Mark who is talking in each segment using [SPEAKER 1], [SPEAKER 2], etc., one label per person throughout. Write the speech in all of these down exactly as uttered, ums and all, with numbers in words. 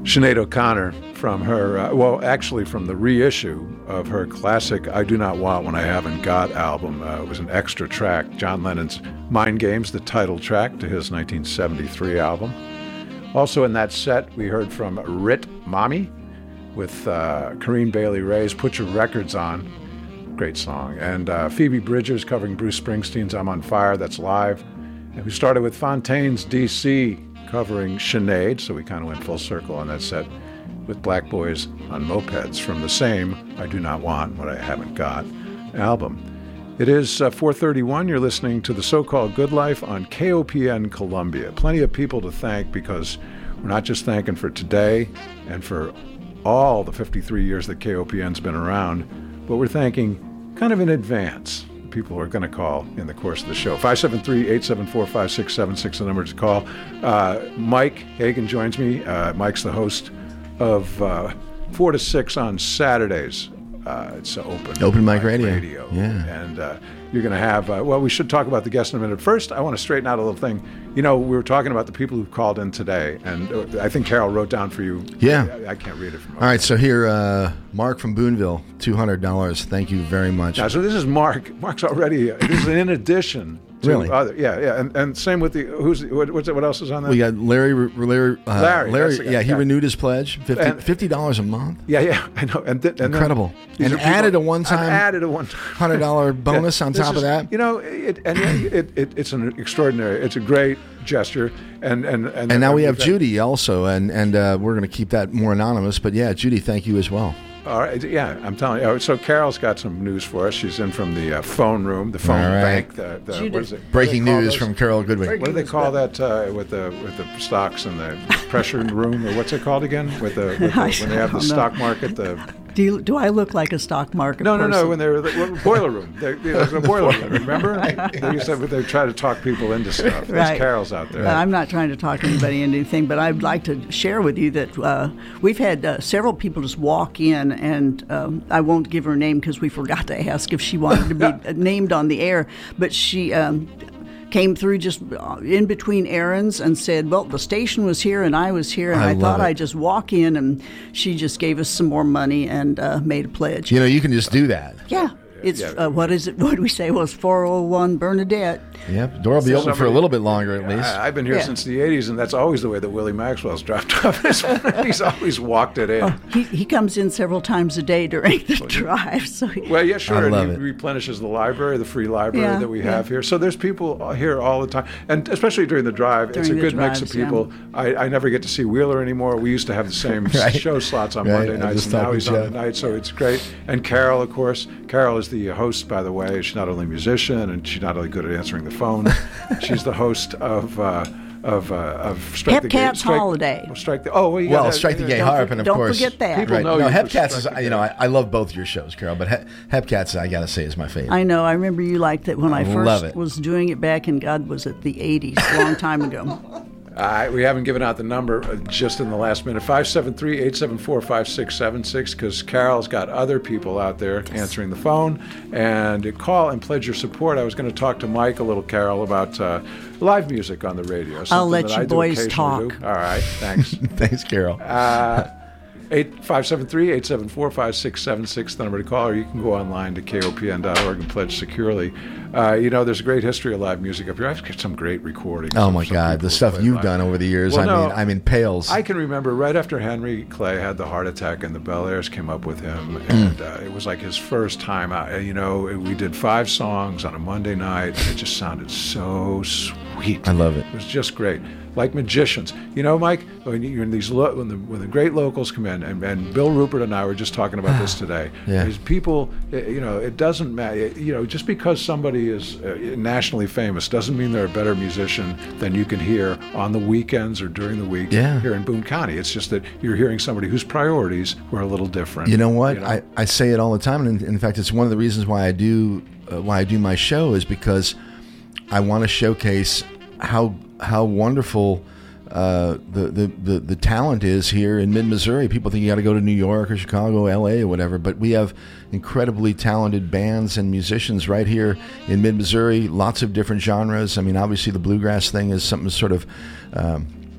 [SPEAKER 1] Sinead O'Connor from her, uh, well, actually from the reissue of her classic I Do Not Want What I Haven't Got album. Uh, it was an extra track, John Lennon's Mind Games, the title track to his nineteen seventy-three album. Also in that set, we heard from Rit Mami with uh, Corinne Bailey Ray's Put Your Records On. Great song. And uh, Phoebe Bridgers covering Bruce Springsteen's I'm on Fire, that's live. And we started with Fontaine's D C covering Sinead, so we kind of went full circle on that set with Black Boys on Mopeds from the same I Do Not Want What I Haven't Got album. It is uh, four thirty-one. You're listening to the So-Called Good Life on K O P N Columbia. Plenty of people to thank because we're not just thanking for today and for all the fifty-three years that K O P N's been around, but we're thanking kind of in advance people who are going to call in the course of the show. five seven three, eight seven four, five six seven six, the number to call. Uh, Mike Hagan joins me. Uh, Mike's the host of uh, four to six on Saturdays. Uh, it's open.
[SPEAKER 2] Open mic radio.
[SPEAKER 1] radio.
[SPEAKER 2] Yeah.
[SPEAKER 1] And uh, you're going to have, uh, well, we should talk about the guest in a minute. First, I want to straighten out a little thing. You know, we were talking about the people who called in today, and uh, I think Carol wrote down for you.
[SPEAKER 2] Yeah.
[SPEAKER 1] I, I can't read it from
[SPEAKER 2] All right, so here, uh, Mark from Boonville, two hundred dollars. Thank you very much.
[SPEAKER 1] Now, so this is Mark. Mark's already, uh, this is in addition to
[SPEAKER 2] Really?
[SPEAKER 1] other, yeah, yeah. And, and same with the, who's, what, what's it, what else is on that?
[SPEAKER 2] We got Larry, Larry, uh,
[SPEAKER 1] Larry,
[SPEAKER 2] Larry
[SPEAKER 1] that's the guy,
[SPEAKER 2] yeah, he
[SPEAKER 1] yeah.
[SPEAKER 2] renewed his pledge, fifty
[SPEAKER 1] And-
[SPEAKER 2] fifty dollars a month.
[SPEAKER 1] Yeah, yeah, I know. And, th- and
[SPEAKER 2] Incredible.
[SPEAKER 1] Then,
[SPEAKER 2] And added a one-time
[SPEAKER 1] and added a one-time
[SPEAKER 2] one hundred dollars bonus
[SPEAKER 1] Yeah,
[SPEAKER 2] on
[SPEAKER 1] this
[SPEAKER 2] top
[SPEAKER 1] is-
[SPEAKER 2] of that.
[SPEAKER 1] You know, it, and it, it, it's an extraordinary, it's a great gesture. And and and,
[SPEAKER 2] And now we have
[SPEAKER 1] that-
[SPEAKER 2] Judy also, and, and uh, we're going to keep that more anonymous. But yeah, Judy, thank you as well.
[SPEAKER 1] All right, yeah, I'm telling you. So Carol's got some news for us. She's in from the uh, phone room, the phone
[SPEAKER 2] All right.
[SPEAKER 1] bank. The, the,
[SPEAKER 3] Judith.
[SPEAKER 1] what is it?
[SPEAKER 2] Breaking
[SPEAKER 1] what do they call
[SPEAKER 2] news
[SPEAKER 1] those?
[SPEAKER 2] from Carol Goodwin.
[SPEAKER 1] What do they call that uh, with the with the stocks and the pressure room, or what's it called again? With the, with the when they have the
[SPEAKER 3] I don't know.
[SPEAKER 1] stock market, the
[SPEAKER 3] Do you, do I look like a stock market
[SPEAKER 1] no, no,
[SPEAKER 3] person?
[SPEAKER 1] no. When they were the boiler room, they, they, the boiler room. Remember? They used to they try to talk people into stuff. That's
[SPEAKER 3] Right.
[SPEAKER 1] Carol's out there.
[SPEAKER 3] Uh, I'm not trying to talk anybody into anything, but I'd like to share with you that uh, we've had uh, several people just walk in, and um, I won't give her name because we forgot to ask if she wanted to be named on the air, but she um, came through just in between errands and said, well, the station was here and I was here, and
[SPEAKER 2] I
[SPEAKER 3] I,
[SPEAKER 2] love
[SPEAKER 3] thought
[SPEAKER 2] it.
[SPEAKER 3] I'd just walk in, and she just gave us some more money and uh, made a pledge.
[SPEAKER 2] You know, you can just do that.
[SPEAKER 3] Yeah. It's,
[SPEAKER 1] Yeah.
[SPEAKER 3] uh, what is it, what do we say? Well, it's four oh one Bernadette.
[SPEAKER 2] Yep. Door will be
[SPEAKER 1] So
[SPEAKER 2] open for a
[SPEAKER 1] somebody-
[SPEAKER 2] little bit longer at least.
[SPEAKER 1] I, I've been here
[SPEAKER 3] Yeah.
[SPEAKER 1] since the eighties, and that's always the way that Willie Maxwell's dropped off. He's always walked it in.
[SPEAKER 3] Oh, he, he comes in several times a day during the drive. So he,
[SPEAKER 1] Well, yeah, sure.
[SPEAKER 2] I
[SPEAKER 1] and
[SPEAKER 2] love
[SPEAKER 1] he
[SPEAKER 2] it.
[SPEAKER 1] replenishes the library, the free library
[SPEAKER 3] Yeah,
[SPEAKER 1] that we
[SPEAKER 3] yeah.
[SPEAKER 1] have here. So there's people here all the time, and especially during the drive, it's a
[SPEAKER 3] During the
[SPEAKER 1] good mix of
[SPEAKER 3] drives, yeah.
[SPEAKER 1] people. I, I never get to see Wheeler anymore. We used to have the same
[SPEAKER 2] Right.
[SPEAKER 1] show slots on
[SPEAKER 2] Right,
[SPEAKER 1] Monday
[SPEAKER 2] I
[SPEAKER 1] nights,
[SPEAKER 2] just
[SPEAKER 1] and now
[SPEAKER 2] talked
[SPEAKER 1] he's
[SPEAKER 2] to
[SPEAKER 1] on the
[SPEAKER 2] Jeff.
[SPEAKER 1] night, so it's great. And Carol, of course. Carol is the host, by the way. She's not only a musician, and she's not only good at answering the phone. She's the host of uh, of uh, of Strike the Gay
[SPEAKER 3] Hepcats
[SPEAKER 1] Strike-
[SPEAKER 3] Holiday.
[SPEAKER 1] Strike the oh, well, you
[SPEAKER 2] Well,
[SPEAKER 1] gotta-
[SPEAKER 2] Strike the Gay
[SPEAKER 3] Don't
[SPEAKER 2] Harp,
[SPEAKER 3] for-
[SPEAKER 2] and of
[SPEAKER 3] don't
[SPEAKER 2] course,
[SPEAKER 3] forget that.
[SPEAKER 1] People
[SPEAKER 2] right.
[SPEAKER 1] know
[SPEAKER 2] No,
[SPEAKER 1] you for
[SPEAKER 2] Hepcats is,
[SPEAKER 1] Strike the
[SPEAKER 2] you know,
[SPEAKER 1] Gay.
[SPEAKER 2] I, I love both your shows, Carol, but He- Hepcats, I got to say, is my favorite.
[SPEAKER 3] I know. I remember you liked it when I
[SPEAKER 2] Love
[SPEAKER 3] first
[SPEAKER 2] it.
[SPEAKER 3] was doing it back in, God, was it the eighties, a long time ago.
[SPEAKER 1] Uh, we haven't given out the number uh, just in the last minute. five seven three, eight seven four, five six seven six, because Carol's got other people out there answering the phone. And you call and pledge your support. I was going to talk to Mike a little, Carol, about uh, live music on the radio. something
[SPEAKER 3] let
[SPEAKER 1] that
[SPEAKER 3] you
[SPEAKER 1] I do
[SPEAKER 3] boys
[SPEAKER 1] occasionally
[SPEAKER 3] talk.
[SPEAKER 1] do. All right, thanks.
[SPEAKER 2] Thanks, Carol.
[SPEAKER 1] Uh, eight five seven three, eight seven four, five six seven six, the number to call, or you can go online to K O P N dot org and pledge securely. Uh, you know, there's a great history of live music up here. I've got some great recordings.
[SPEAKER 2] Oh
[SPEAKER 1] of
[SPEAKER 2] my
[SPEAKER 1] some
[SPEAKER 2] God,
[SPEAKER 1] people
[SPEAKER 2] the
[SPEAKER 1] who
[SPEAKER 2] stuff
[SPEAKER 1] play
[SPEAKER 2] you've
[SPEAKER 1] live.
[SPEAKER 2] done over the years.
[SPEAKER 1] Well,
[SPEAKER 2] I
[SPEAKER 1] no,
[SPEAKER 2] mean, I'm in pails.
[SPEAKER 1] I can remember right after Henry Clay had the heart attack and the Bel Airs came up with him, and uh, it was like his first time out. You know, we did five songs on a Monday night, and it just sounded so sweet.
[SPEAKER 2] I love it.
[SPEAKER 1] It was just great. Like magicians. You know, Mike, when you're in these lo- when the when the great locals come in, and, and Bill Rupert and I were just talking about this today.
[SPEAKER 2] Yeah.
[SPEAKER 1] These people, eh, you know, it doesn't matter. You know, just because somebody is uh, nationally famous doesn't mean they're a better musician than you can hear on the weekends or during the week
[SPEAKER 2] Yeah.
[SPEAKER 1] here in Boone County. It's just that you're hearing somebody whose priorities were a little different.
[SPEAKER 2] You know what?
[SPEAKER 1] you know?
[SPEAKER 2] I, I say it all the time, and in, in fact, it's one of the reasons why I do uh, why I do my show is because I want to showcase how how wonderful uh, the, the, the, the talent is here in mid-Missouri. People think you got to go to New York or Chicago, L A or whatever, but we have incredibly talented bands and musicians right here in mid-Missouri, lots of different genres. I mean, obviously the bluegrass thing is something sort of um,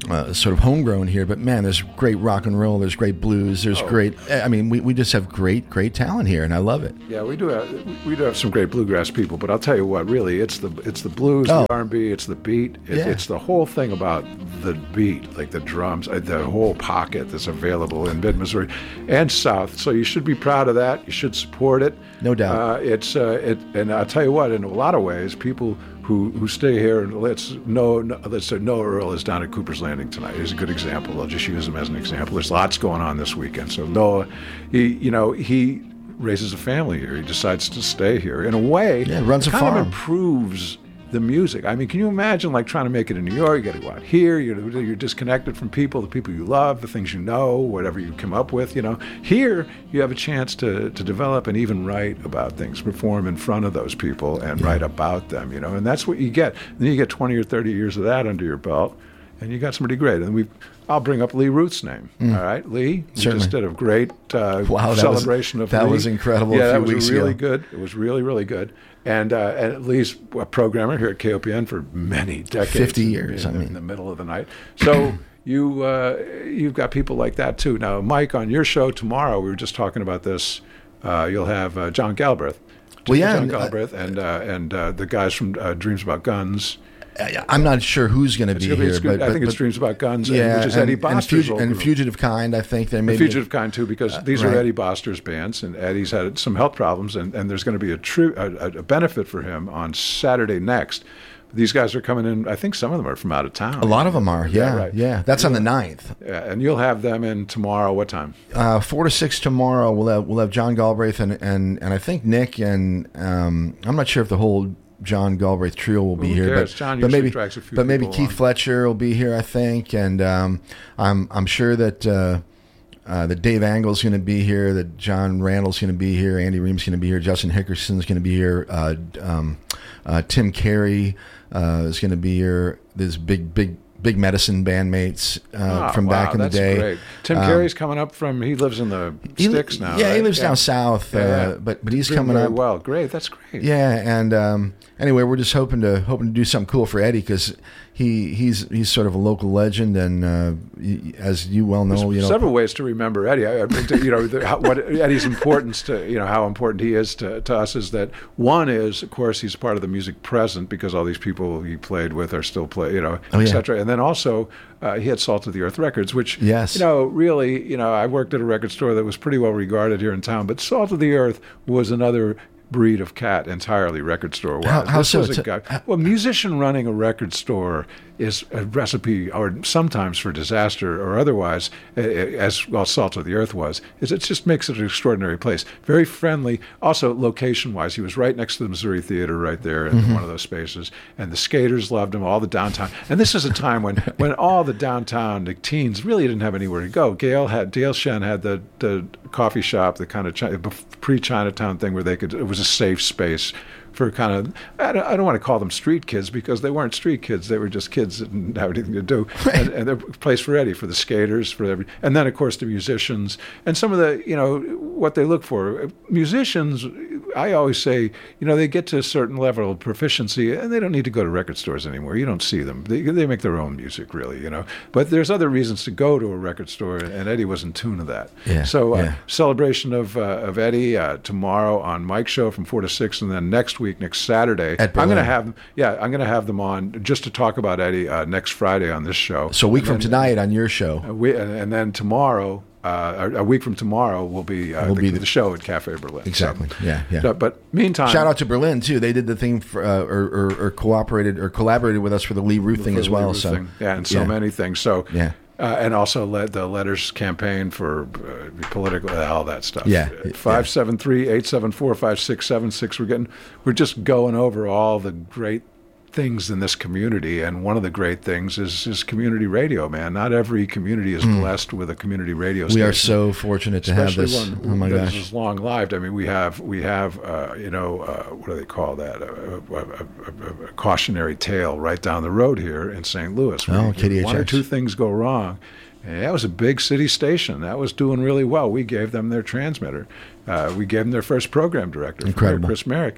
[SPEAKER 2] uh, sort of homegrown here, but man, there's great rock and roll, there's great blues, there's
[SPEAKER 1] Oh.
[SPEAKER 2] great. I mean, we, we just have great great talent here, and I love it.
[SPEAKER 1] Yeah, we do have we do have some great bluegrass people, but I'll tell you what, really, it's the it's the blues,
[SPEAKER 2] Oh.
[SPEAKER 1] the R and B, it's the beat, it,
[SPEAKER 2] Yeah.
[SPEAKER 1] it's the whole thing about the beat, like the drums, uh, the whole pocket that's available in Mid Missouri and South. So you should be proud of that. You should support it.
[SPEAKER 2] No doubt.
[SPEAKER 1] Uh, it's uh, it, and I'll tell you what, in a lot of ways, people who who stay here and let's know let's say Noah Earl is down at Cooper's Landing tonight. He's a good example. I'll just use him as an example. There's lots going on this weekend. So Noah, he you know he raises a family here. He decides to stay here. In a way,
[SPEAKER 2] Yeah, runs a
[SPEAKER 1] it kind
[SPEAKER 2] farm.
[SPEAKER 1] of improves the music. I mean, can you imagine like trying to make it in New York? You got to go out here. You're, you're disconnected from people, the people you love, the things you know, whatever you come up with. You know, here you have a chance to to develop and even write about things, perform in front of those people, and write about them. You know, and that's what you get. Then you get twenty or thirty years of that under your belt, and you got somebody great. And we, I'll bring up Lee Ruth's name. All right, Lee. We
[SPEAKER 2] Certainly.
[SPEAKER 1] just did a great uh,
[SPEAKER 2] Wow, that was-
[SPEAKER 1] celebration of
[SPEAKER 2] that
[SPEAKER 1] Lee.
[SPEAKER 2] was incredible a
[SPEAKER 1] Yeah,
[SPEAKER 2] few
[SPEAKER 1] that was
[SPEAKER 2] weeks
[SPEAKER 1] really
[SPEAKER 2] ago.
[SPEAKER 1] good. It was really, really good. And, uh, and Lee's a programmer here at K O P N for many decades.
[SPEAKER 2] fifty
[SPEAKER 1] in-
[SPEAKER 2] years,
[SPEAKER 1] In,
[SPEAKER 2] I mean.
[SPEAKER 1] in the middle of the night. So you, uh, you've got people like that, too. Now, Mike, on your show tomorrow, we were just talking about this. Uh, you'll have uh, John Galbraith.
[SPEAKER 2] Well, yeah,
[SPEAKER 1] John
[SPEAKER 2] and, uh,
[SPEAKER 1] Galbraith and, uh, and uh, the guys from uh, Dreams About Guns.
[SPEAKER 2] I- I'm not sure who's going to
[SPEAKER 1] It's
[SPEAKER 2] be
[SPEAKER 1] gonna be-
[SPEAKER 2] here,
[SPEAKER 1] it's good-
[SPEAKER 2] but
[SPEAKER 1] I think
[SPEAKER 2] but,
[SPEAKER 1] it's Dreams About Guns, and-
[SPEAKER 2] yeah,
[SPEAKER 1] which is
[SPEAKER 2] and,
[SPEAKER 1] Eddie
[SPEAKER 2] and,
[SPEAKER 1] Boster's
[SPEAKER 2] Fugi-
[SPEAKER 1] old
[SPEAKER 2] and
[SPEAKER 1] group.
[SPEAKER 2] Fugitive Kind. I think there may
[SPEAKER 1] The
[SPEAKER 2] be
[SPEAKER 1] Fugitive Kind too, because these
[SPEAKER 2] right.
[SPEAKER 1] are Eddie Boster's bands, and Eddie's had some health problems, and, and there's going to be a true a, a benefit for him on Saturday next. These guys are coming in. I think some of them are from out of town.
[SPEAKER 2] a lot of them are. Yeah,
[SPEAKER 1] right.
[SPEAKER 2] yeah. That's on the ninth.
[SPEAKER 1] Yeah, and you'll have them in tomorrow. What time?
[SPEAKER 2] Uh, four to six tomorrow. We'll have we'll have John Galbraith and and, and I think Nick and um, I'm not sure if the whole John Galbraith trio will be
[SPEAKER 1] Who
[SPEAKER 2] here,
[SPEAKER 1] cares?
[SPEAKER 2] but
[SPEAKER 1] John
[SPEAKER 2] but
[SPEAKER 1] usually
[SPEAKER 2] maybe
[SPEAKER 1] drags a few
[SPEAKER 2] but maybe
[SPEAKER 1] people
[SPEAKER 2] Keith
[SPEAKER 1] along.
[SPEAKER 2] Fletcher will be here, I think, and um, I'm I'm sure that uh, uh, that Dave Angle's going to be here, that John Randall's going to be here, Andy Ream's going to be here, Justin Hickerson's going to be here, uh, um, uh, Tim Carey uh, is going to be here. There's big big. Big Medicine bandmates uh,
[SPEAKER 1] Ah,
[SPEAKER 2] from
[SPEAKER 1] wow,
[SPEAKER 2] back in the
[SPEAKER 1] that's
[SPEAKER 2] day.
[SPEAKER 1] Great. Tim
[SPEAKER 2] Um,
[SPEAKER 1] Carey's coming up from. He lives in the
[SPEAKER 2] He li-
[SPEAKER 1] sticks now.
[SPEAKER 2] Yeah, he
[SPEAKER 1] right?
[SPEAKER 2] lives down south,
[SPEAKER 1] Yeah,
[SPEAKER 2] uh,
[SPEAKER 1] yeah.
[SPEAKER 2] but but he's
[SPEAKER 1] Doing
[SPEAKER 2] coming
[SPEAKER 1] very
[SPEAKER 2] up.
[SPEAKER 1] well. Great. That's great.
[SPEAKER 2] Yeah, and um, anyway, we're just hoping to hoping to do something cool for Eddie because he he's he's sort of a local legend, and uh, y- as you well know, you know,
[SPEAKER 1] several ways to remember Eddie. I, I mean, to, you know, the, how, what Eddie's importance to, you know, how important he is to, to us is that one is, of course, he's part of the music present because all these people he played with are still play, you know,
[SPEAKER 2] Oh,
[SPEAKER 1] et
[SPEAKER 2] yeah.
[SPEAKER 1] cetera. And then also uh, he had Salt of the Earth Records, which,
[SPEAKER 2] Yes.
[SPEAKER 1] you know, really, you know, I worked at a record store that was pretty well regarded here in town, but Salt of the Earth was another breed of cat entirely, record store wise.
[SPEAKER 2] How- how
[SPEAKER 1] This
[SPEAKER 2] so?
[SPEAKER 1] was a
[SPEAKER 2] T-
[SPEAKER 1] guy. Well, a musician running a record store is a recipe, or sometimes for disaster, or otherwise, eh, eh, as well, Salt of the Earth was. Is it just makes it an extraordinary place. Very friendly. Also, location-wise, he was right next to the Missouri Theater, right there in
[SPEAKER 2] Mm-hmm.
[SPEAKER 1] one of those spaces. And the skaters loved him. All the downtown. And this is a time when, when all the downtown the teens really didn't have anywhere to go. Gail had Dale Shen had the the coffee shop, the kind of Chi- pre-Chinatown thing where they could. It was a safe space for kind of, I don't, I don't want to call them street kids because they weren't street kids. They were just kids that didn't have anything to do. And, and they're a place for Eddie, for the skaters, for every, and then of course the musicians and some of the, you know, what they look for. Musicians, I always say, you know, they get to a certain level of proficiency and they don't need to go to record stores anymore. You don't see them. They, they make their own music, really, you know. But there's other reasons to go to a record store, and Eddie was in tune to that.
[SPEAKER 2] Yeah,
[SPEAKER 1] so uh,
[SPEAKER 2] yeah.
[SPEAKER 1] celebration of uh, of Eddie uh, tomorrow on Mike's show from four to six, and then next week, next Saturday,
[SPEAKER 2] At
[SPEAKER 1] I'm going to
[SPEAKER 2] Berlin.
[SPEAKER 1] have yeah, I'm going to have them on just to talk about Eddie uh, next Friday on this show.
[SPEAKER 2] so a week
[SPEAKER 1] And
[SPEAKER 2] from
[SPEAKER 1] then-
[SPEAKER 2] tonight on your show.
[SPEAKER 1] uh, we, and, and then tomorrow, uh, a a week from tomorrow, will be, uh,
[SPEAKER 2] Will
[SPEAKER 1] the,
[SPEAKER 2] be the-
[SPEAKER 1] the show at Cafe Berlin.
[SPEAKER 2] Exactly.
[SPEAKER 1] So,
[SPEAKER 2] Yeah, yeah.
[SPEAKER 1] so- but meantime,
[SPEAKER 2] Shout out to Berlin too. They did the thing for, uh, or, or, or cooperated or collaborated with us for the Lee Ruth thing
[SPEAKER 1] for
[SPEAKER 2] as
[SPEAKER 1] the
[SPEAKER 2] well.
[SPEAKER 1] Ruth
[SPEAKER 2] So
[SPEAKER 1] thing. Yeah, and so
[SPEAKER 2] yeah.
[SPEAKER 1] many things. So
[SPEAKER 2] Yeah.
[SPEAKER 1] Uh, and also led the letters campaign for uh, political, all that stuff.
[SPEAKER 2] Yeah.
[SPEAKER 1] Five seven three eight seven four five six seven six. We're getting, we're just going over all the great things in this community, and one of the great things is is community radio. Man, not every community is blessed with a community radio
[SPEAKER 2] We
[SPEAKER 1] station.
[SPEAKER 2] are so fortunate to have
[SPEAKER 1] Especially
[SPEAKER 2] this.
[SPEAKER 1] one
[SPEAKER 2] Oh my
[SPEAKER 1] that
[SPEAKER 2] gosh.
[SPEAKER 1] is long lived. I mean, we have we have uh, you know uh, what do they call that? A, a, a, a, a cautionary tale right down the road here in Saint Louis.
[SPEAKER 2] Oh,
[SPEAKER 1] where
[SPEAKER 2] K D H X.
[SPEAKER 1] One or two things go wrong. And that was a big city station. That was doing really well. We gave them their transmitter. Uh, we gave them their first program director,
[SPEAKER 2] Incredible.
[SPEAKER 1] Chris Merrick.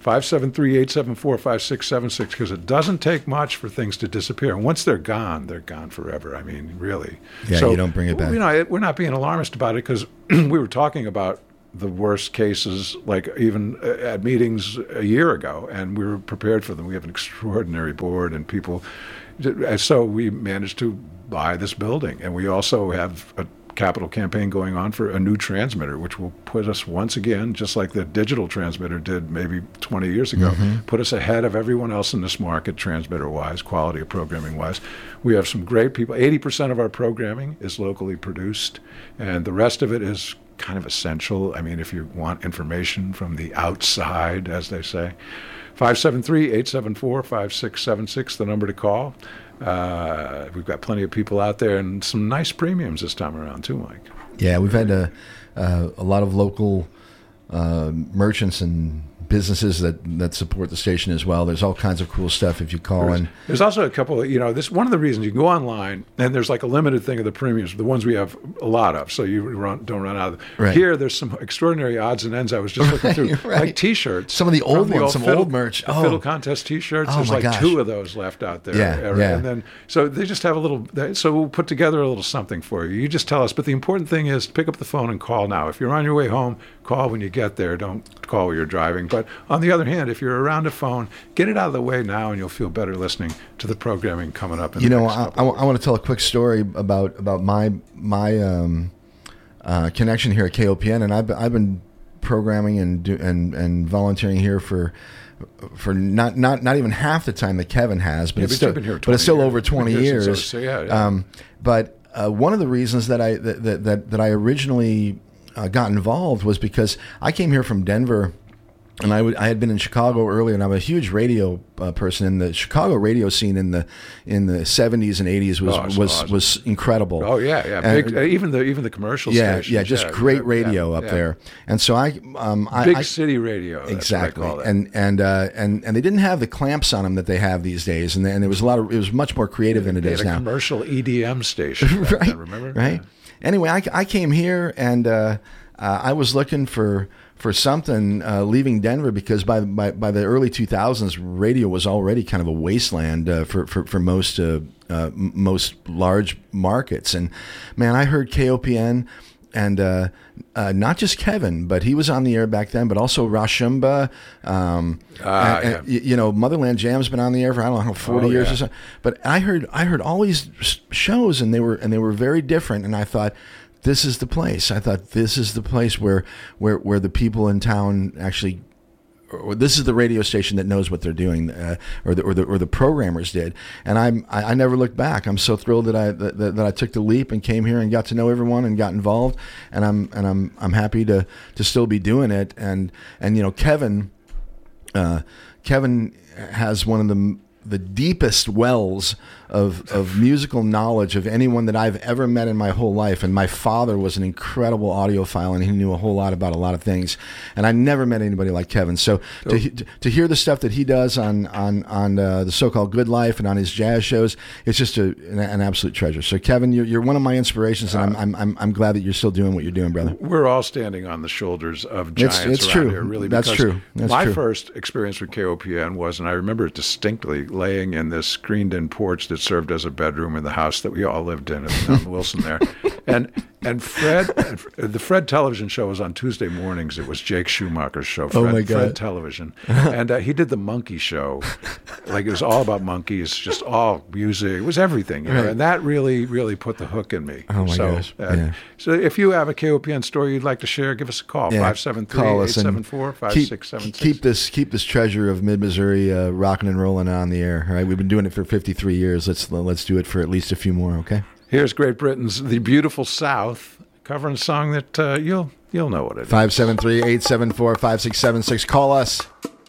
[SPEAKER 1] five seven three, eight seven four, five six seven six, because it doesn't take much for things to disappear. And once they're gone, they're gone forever. I mean, really.
[SPEAKER 2] Yeah,
[SPEAKER 1] so,
[SPEAKER 2] you don't bring it back.
[SPEAKER 1] You know, we're not being alarmist about it, because we were talking about the worst cases, like even at meetings a year ago, and we were prepared for them. We have an extraordinary board and people. So we managed to buy this building, and we also have a capital campaign going on for a new transmitter, which will put us once again, just like the digital transmitter did maybe twenty years ago, mm-hmm. put us ahead of everyone else in this market, transmitter-wise, quality of programming-wise. We have some great people. eighty percent of our programming is locally produced, and the rest of it is kind of essential. I mean, if you want information from the outside, as they say. five seven three, eight seven four, five six seven six, the number to call. Uh, we've got plenty of people out there and some nice premiums this time around too, Mike.
[SPEAKER 2] Yeah, we've had a, uh, a lot of local uh, merchants and businesses that, that support the station as well. There's all kinds of cool stuff if you call
[SPEAKER 1] there's,
[SPEAKER 2] in.
[SPEAKER 1] There's also a couple of, you know, this one of the reasons you can go online and there's like a limited thing of the premiums, the ones we have a lot of, so you run, don't run out of them.
[SPEAKER 2] Right.
[SPEAKER 1] Here, there's some extraordinary odds and ends I was just looking
[SPEAKER 2] right,
[SPEAKER 1] through,
[SPEAKER 2] right.
[SPEAKER 1] like T-shirts.
[SPEAKER 2] Some of the old
[SPEAKER 1] the
[SPEAKER 2] ones,
[SPEAKER 1] old
[SPEAKER 2] some
[SPEAKER 1] fiddle,
[SPEAKER 2] old merch.
[SPEAKER 1] The
[SPEAKER 2] oh.
[SPEAKER 1] Fiddle Contest T-shirts.
[SPEAKER 2] Oh,
[SPEAKER 1] there's
[SPEAKER 2] my
[SPEAKER 1] like
[SPEAKER 2] gosh.
[SPEAKER 1] two of those left out there.
[SPEAKER 2] Yeah, yeah.
[SPEAKER 1] And then, so they just have a little, so we'll put together a little something for you. You just tell us, but the important thing is pick up the phone and call now. If you're on your way home, call when you get there. Don't call while you're driving. But on the other hand, if you're around a phone, get it out of the way now, and you'll feel better listening to the programming coming up. In
[SPEAKER 2] you
[SPEAKER 1] the
[SPEAKER 2] know,
[SPEAKER 1] next
[SPEAKER 2] I,
[SPEAKER 1] couple
[SPEAKER 2] I, I want to tell a quick story about about my my um, uh, connection here at K O P N, and I've I've been programming and do, and and volunteering here for. For not, not not even half the time that Kevin has, but
[SPEAKER 1] yeah,
[SPEAKER 2] it's
[SPEAKER 1] but
[SPEAKER 2] still
[SPEAKER 1] been here
[SPEAKER 2] but it's still
[SPEAKER 1] years.
[SPEAKER 2] over twenty years.
[SPEAKER 1] years. So, yeah, yeah.
[SPEAKER 2] Um, but uh, one of the reasons that I that that, that, that I originally uh, got involved was because I came here from Denver. And I, would, I had been in Chicago earlier, and I'm a huge radio uh, person. And the Chicago radio scene in the in the seventies and eighties was
[SPEAKER 1] oh,
[SPEAKER 2] was
[SPEAKER 1] awesome.
[SPEAKER 2] was incredible.
[SPEAKER 1] Oh yeah, yeah.
[SPEAKER 2] And,
[SPEAKER 1] Big, uh, even the even the commercial
[SPEAKER 2] yeah,
[SPEAKER 1] stations.
[SPEAKER 2] yeah, just
[SPEAKER 1] yeah,
[SPEAKER 2] great radio
[SPEAKER 1] yeah,
[SPEAKER 2] up
[SPEAKER 1] yeah.
[SPEAKER 2] there. And so I, um, I
[SPEAKER 1] big
[SPEAKER 2] I,
[SPEAKER 1] city radio.
[SPEAKER 2] exactly.
[SPEAKER 1] That's what I call it.
[SPEAKER 2] And and uh, and and they didn't have the clamps on them that they have these days. And, and there was a lot of it was much more creative than it
[SPEAKER 1] they
[SPEAKER 2] is
[SPEAKER 1] had a
[SPEAKER 2] now.
[SPEAKER 1] commercial E D M station.
[SPEAKER 2] right.
[SPEAKER 1] Then, remember?
[SPEAKER 2] Right.
[SPEAKER 1] Yeah.
[SPEAKER 2] Anyway, I, I came here and uh, uh, I was looking for. for something uh, leaving Denver because by, by by the early two thousands, radio was already kind of a wasteland uh, for, for for most uh, uh, most large markets. And man, I heard K O P N and uh, uh, not just Kevin, but he was on the air back then, but also Rashumba. Um,
[SPEAKER 1] ah,
[SPEAKER 2] and, and,
[SPEAKER 1] yeah.
[SPEAKER 2] you know, Motherland Jam's been on the air for I don't know forty
[SPEAKER 1] oh,
[SPEAKER 2] years
[SPEAKER 1] yeah.
[SPEAKER 2] or so. But I heard I heard all these shows and they were and they were very different. And I thought, this is the place. I thought this is the place where, where, where the people in town actually, or this is the radio station that knows what they're doing, uh, or the or the or the programmers did. And I'm I, I never looked back. I'm so thrilled that I that, that I took the leap and came here and got to know everyone and got involved. And I'm and I'm I'm happy to to still be doing it. And and you know Kevin, uh, Kevin has one of the the deepest wells of of musical knowledge of anyone that I've ever met in my whole life. And my father was an incredible audiophile, and he knew a whole lot about a lot of things. And I never met anybody like Kevin. So to to, to hear the stuff that he does on on on uh, the so-called Good Life and on his jazz shows, it's just a, an, an absolute treasure. So Kevin, you're you're one of my inspirations, and I'm I'm I'm, I'm glad that you're still doing what you're doing, brother.
[SPEAKER 1] We're all standing on the shoulders of giants
[SPEAKER 2] it's, it's
[SPEAKER 1] around
[SPEAKER 2] true.
[SPEAKER 1] here, really.
[SPEAKER 2] That's
[SPEAKER 1] because
[SPEAKER 2] true. That's
[SPEAKER 1] my
[SPEAKER 2] true.
[SPEAKER 1] first experience with K O P N was, and I remember it distinctly, laying in this screened-in porch that served as a bedroom in the house that we all lived in on Wilson there, and and Fred, the Fred television show was on Tuesday mornings. It was Jake Schumacher's show, Fred,
[SPEAKER 2] oh my God.
[SPEAKER 1] Fred Television, and uh, he did the monkey show, like it was all about monkeys, just all music, it was everything, you know?
[SPEAKER 2] Right.
[SPEAKER 1] And that really, really put the hook in me.
[SPEAKER 2] Oh my
[SPEAKER 1] so,
[SPEAKER 2] gosh!
[SPEAKER 1] Uh,
[SPEAKER 2] Yeah.
[SPEAKER 1] So if you have a K O P N story you'd like to share, give us a call,
[SPEAKER 2] Yeah.
[SPEAKER 1] five seven three,
[SPEAKER 2] Call
[SPEAKER 1] eight
[SPEAKER 2] us and
[SPEAKER 1] seven four, five six seven six.
[SPEAKER 2] Keep this keep this treasure of Mid-Missouri uh, rocking and rolling on the air. All right, we've been doing it for fifty-three years. Let's let's do it for at least a few more. Okay.
[SPEAKER 1] Here's Great Britain's The Beautiful South, covering a song that uh, you'll you'll know what it is.
[SPEAKER 2] five seven three, eight seven four, five six seven six. Call us.